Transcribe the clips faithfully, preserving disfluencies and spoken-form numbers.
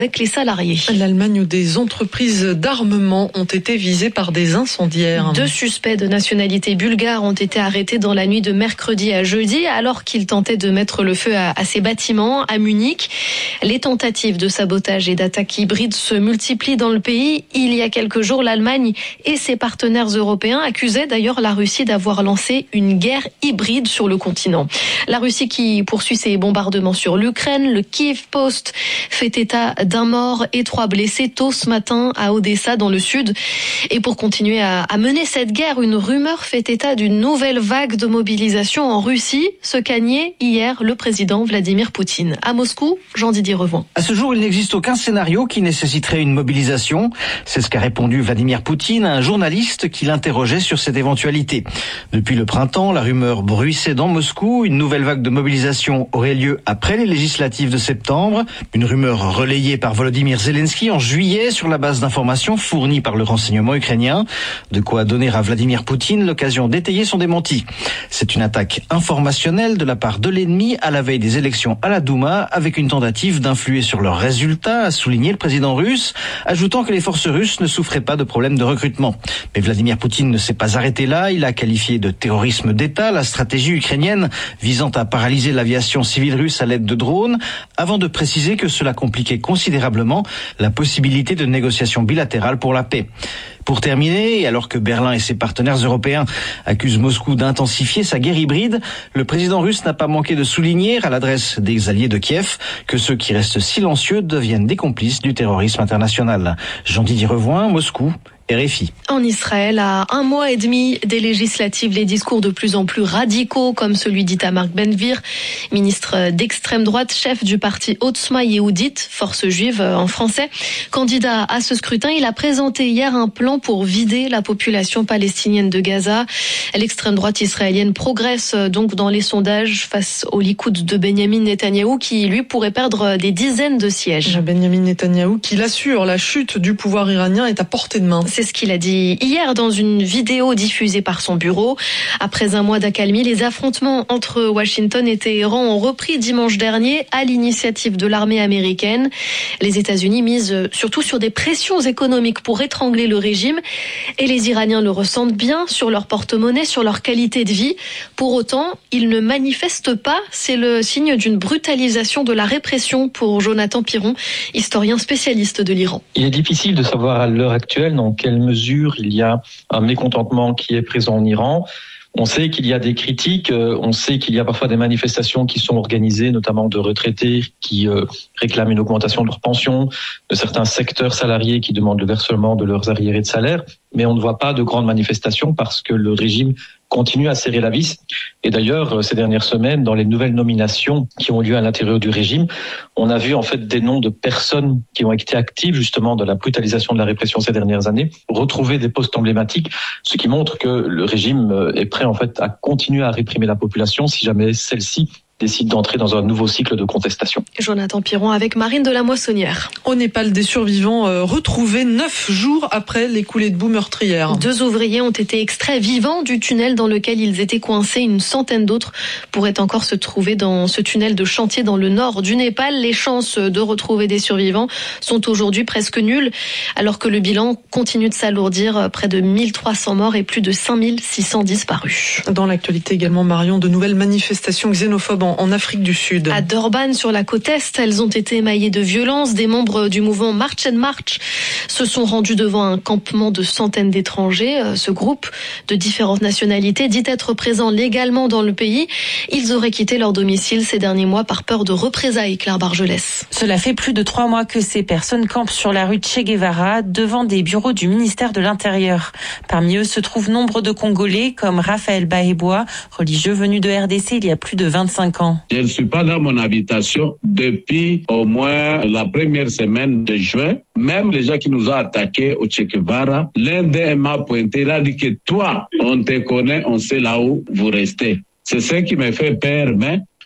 avec les salariés. L'Allemagne où des entreprises d'armement ont été visées par des incendiaires. Deux suspects de nationalité bulgare ont été arrêtés dans la nuit de mercredi à jeudi alors qu'ils tentaient de mettre le feu à, à ces bâtiments à Munich. Les tentatives de sabotage et d'attaques hybrides se multiplient dans le pays. Il y a quelques jours, l'Allemagne et ses partenaires européens accusaient d'ailleurs la Russie d'avoir lancé une guerre hybride sur le continent. La Russie qui poursuit ses bombardements sur l'Ukraine. Le Kiev Post fait état d'un mort et trois blessés tôt ce matin à Odessa dans le sud. Et pour continuer à, à mener cette guerre, une rumeur fait état d'une nouvelle vague de mobilisation en Russie, ce qu'a nié hier le président Vladimir Poutine. À Moscou, Jean-Didier Revoin. À ce jour, il n'existe aucun scénario qui nécessiterait une mobilisation. C'est ce qu'a répondu Vladimir Poutine à un journaliste qui l'interrogeait sur cette éventualité. Depuis le printemps, la rumeur bruissait dans Moscou. Une nouvelle vague de mobilisation aurait lieu après les législatives de septembre. Une rumeur relayée par Volodymyr Zelensky en juillet sur la base d'informations fournies par le renseignement ukrainien. De quoi donner à Vladimir Poutine l'occasion d'étayer son démenti. C'est une attaque informationnelle de la part de l'ennemi à la veille des élections à la Douma avec une tentative d'influer sur leurs résultats, a souligné le président russe, ajoutant que les forces russes ne souffraient pas de problèmes de recrutement. Mais Vladimir Poutine ne s'est pas arrêté là. Il a qualifié de terrorisme d'État la stratégie ukrainienne visant à paralyser l'aviation civile russe à l'aide de drones, avant de préciser que cela compliquait considérablement la possibilité de négociations bilatérales pour la paix. Pour terminer, alors que Berlin et ses partenaires européens accusent Moscou d'intensifier sa guerre hybride, le président russe n'a pas manqué de souligner à l'adresse des alliés de Kiev que ceux qui restent silencieux deviennent des complices du terrorisme international. Jean-Didier Revoin, Moscou. R F I. En Israël, à un mois et demi des législatives, les discours de plus en plus radicaux, comme celui d'Itamar Ben-Gvir, ministre d'extrême droite, chef du parti Otzma Yehudit, force juive en français. Candidat à ce scrutin, il a présenté hier un plan pour vider la population palestinienne de Gaza. L'extrême droite israélienne progresse donc dans les sondages face au Likoud de Benyamin Netanyahou, qui lui pourrait perdre des dizaines de sièges. Benyamin Netanyahou qui l'assure, la chute du pouvoir iranien est à portée de main. C'est ce qu'il a dit hier dans une vidéo diffusée par son bureau. Après un mois d'accalmie, les affrontements entre Washington et Téhéran ont repris dimanche dernier à l'initiative de l'armée américaine. Les États-Unis misent surtout sur des pressions économiques pour étrangler le régime et les Iraniens le ressentent bien sur leur porte-monnaie, sur leur qualité de vie. Pour autant, ils ne manifestent pas. C'est le signe d'une brutalisation de la répression pour Jonathan Piron, historien spécialiste de l'Iran. Il est difficile de savoir à l'heure actuelle dans quelle mesure il y a un mécontentement qui est présent en Iran. On sait qu'il y a des critiques, on sait qu'il y a parfois des manifestations qui sont organisées, notamment de retraités qui euh, réclament une augmentation de leur pension, de certains secteurs salariés qui demandent le versement de leurs arriérés de salaire, mais on ne voit pas de grandes manifestations parce que le régime continue à serrer la vis. Et d'ailleurs, ces dernières semaines, dans les nouvelles nominations qui ont lieu à l'intérieur du régime, on a vu en fait des noms de personnes qui ont été actives justement dans la brutalisation de la répression ces dernières années, retrouver des postes emblématiques, ce qui montre que le régime est prêt en fait à continuer à réprimer la population si jamais celle-ci décide d'entrer dans un nouveau cycle de contestation. Jonathan Piron avec Marine de la Moissonnière. Au Népal, des survivants euh, retrouvés neuf jours après les coulées de boue meurtrières. Deux ouvriers ont été extraits vivants du tunnel dans lequel ils étaient coincés. Une centaine d'autres pourraient encore se trouver dans ce tunnel de chantier dans le nord du Népal. Les chances de retrouver des survivants sont aujourd'hui presque nulles, alors que le bilan continue de s'alourdir. Près de mille trois cents morts et plus de cinq mille six cents disparus. Dans l'actualité également, Marion, de nouvelles manifestations xénophobes en en Afrique du Sud. À Durban, sur la côte Est, elles ont été émaillées de violence. Des membres du mouvement March and March se sont rendus devant un campement de centaines d'étrangers. Ce groupe de différentes nationalités dit être présent légalement dans le pays. Ils auraient quitté leur domicile ces derniers mois par peur de représailles, Claire Bargelès. Cela fait plus de trois mois que ces personnes campent sur la rue de Che Guevara devant des bureaux du ministère de l'Intérieur. Parmi eux se trouvent nombre de Congolais comme Raphaël Bahebois, religieux venu de R D C il y a plus de vingt-cinq ans. Je ne suis pas dans mon habitation depuis au moins la première semaine de juin. Même les gens qui nous ont attaqués au Che Guevara, l'un d'eux m'a pointé, il a dit que toi, on te connaît, on sait là où vous restez. C'est ce qui me fait peur, mais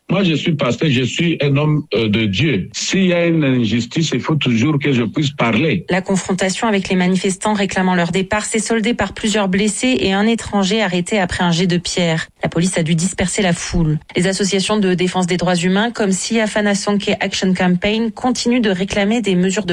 Moi, je suis pasteur, je suis un homme euh, de Dieu. S'il y a une injustice, il faut toujours que je puisse parler. La confrontation avec les manifestants réclamant leur départ s'est soldée par plusieurs blessés et un étranger arrêté après un jet de pierre. La police a dû disperser la foule. Les associations de défense des droits humains comme Siafana Sonke Action Campaign continuent de réclamer des mesures de